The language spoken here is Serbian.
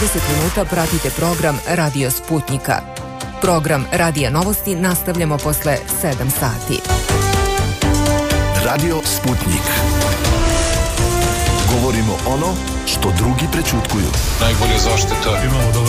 minuta pratite program Radio Sputnika. Program Radija Novosti nastavljamo posle 7 sati. Radio Sputnik. Govorimo ono što drugi prećutkuju. Najbolje zaštita. Imamo dobre